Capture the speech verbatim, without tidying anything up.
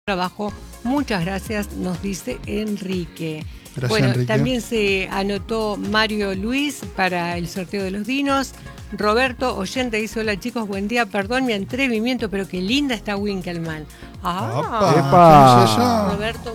trabajo. Muchas gracias, nos dice Enrique. Gracias, bueno, Enrique. También se anotó Mario Luis para el sorteo de los dinos. Roberto, oyente, dice: hola chicos, buen día, perdón mi atrevimiento, pero qué linda está Winkelmann. Ah, Opa, ¡Epa! ¿qué dice ella? Roberto.